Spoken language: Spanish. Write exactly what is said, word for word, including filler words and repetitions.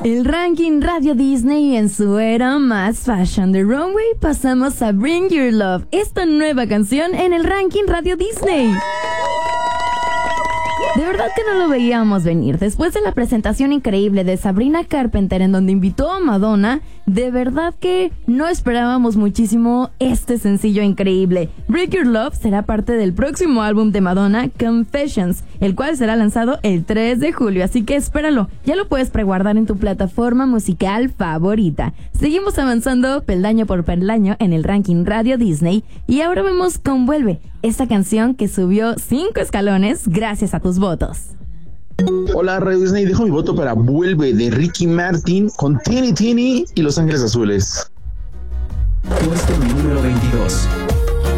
El ranking Radio Disney en su era más fashion de runway, pasamos a Bring Your Love, esta nueva canción en el ranking Radio Disney. De verdad que no lo veíamos venir. Después de la presentación increíble de Sabrina Carpenter, en donde invitó a Madonna, de verdad que no esperábamos muchísimo este sencillo increíble. Break Your Love será parte del próximo álbum de Madonna, Confessions, el cual será lanzado el tres de julio, así que espéralo. Ya lo puedes preguardar en tu plataforma musical favorita. Seguimos avanzando peldaño por peldaño en el ranking Radio Disney y ahora vemos con Vuelve, esta canción que subió cinco escalones gracias a tus votos. Hola Radio Disney, dejo mi voto para Vuelve de Ricky Martin con Tini Tini y Los Ángeles Azules. Puesto número veintidós.